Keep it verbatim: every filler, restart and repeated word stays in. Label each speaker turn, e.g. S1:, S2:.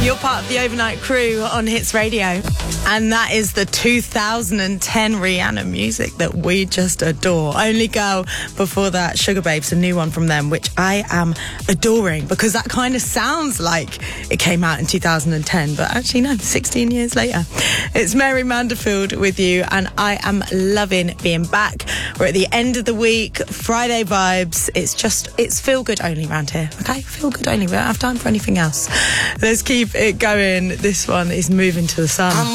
S1: You're part of the overnight crew on Hits Radio. And that is the two thousand ten Rihanna music that we just adore. Only Girl, before that, Sugar Babes, a new one from them, which I am adoring because that kind of sounds like it came out in two thousand ten, but actually no, sixteen years later. It's Mary Manderfield with you, and I am loving being back. We're at the end of the week, Friday vibes. It's just, it's feel good only around here, okay? Feel good only. We don't have time for anything else. Let's keep it going. This one is Moving to the Sun.